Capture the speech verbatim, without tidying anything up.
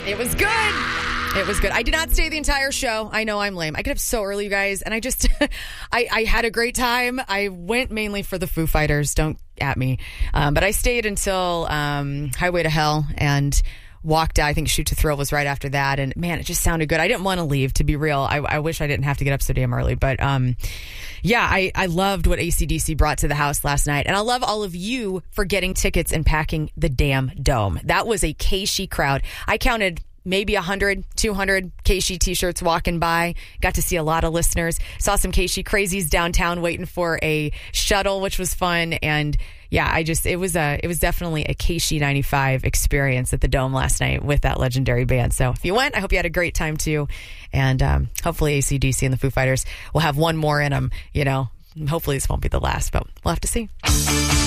It was good. It was good. I did not stay the entire show. I know I'm lame. I get up so early, you guys, and I just, I, I had a great time. I went mainly for the Foo Fighters. Don't at me. Um, but I stayed until um, Highway to Hell and walked out. I think Shoot to Thrill was right after that. And man, it just sounded good. I didn't want to leave, to be real. I, I wish I didn't have to get up so damn early. But um, yeah, I, I loved what A C D C brought to the house last night. And I love all of you for getting tickets and packing the damn dome. That was a K-She crowd. I counted maybe one hundred, two hundred K-She t-shirts walking by. Got to see a lot of listeners. Saw some K-She crazies downtown waiting for a shuttle, which was fun. And yeah, I just, it was a, it was definitely a K-She ninety-five experience at the Dome last night with that legendary band. So if you went, I hope you had a great time too. And um, hopefully A C D C and the Foo Fighters will have one more in them, you know. Hopefully this won't be the last, but we'll have to see.